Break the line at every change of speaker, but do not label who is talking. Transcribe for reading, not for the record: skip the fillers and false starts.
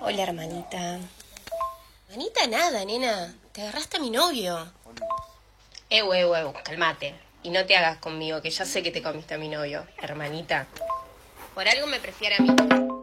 Hola, hermanita. Hermanita, nada, nena. Te agarraste a mi novio. Calmate. Y no te hagas conmigo, que ya sé que te comiste a mi novio, hermanita. Por algo me prefiere a mí.